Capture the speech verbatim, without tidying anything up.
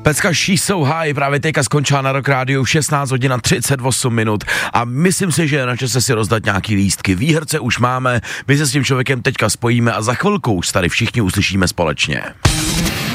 Pecka She's So High právě teďka skončila na Rock Rádiu v šestnáct hodin a třicet osm minut a myslím si, že je na čase si rozdat nějaký lístky. Výherce už máme, my se s tím člověkem teďka spojíme a za chvilku už tady všichni uslyšíme společně.